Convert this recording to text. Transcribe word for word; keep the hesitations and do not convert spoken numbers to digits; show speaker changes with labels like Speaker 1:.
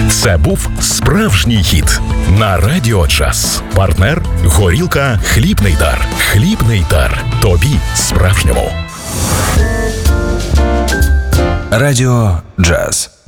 Speaker 1: Це був справжній хіт на Радіо Джаз. Партнер – горілка «Хлібний дар». «Хлібний дар». Тобі справжньому.
Speaker 2: Радіо Джаз.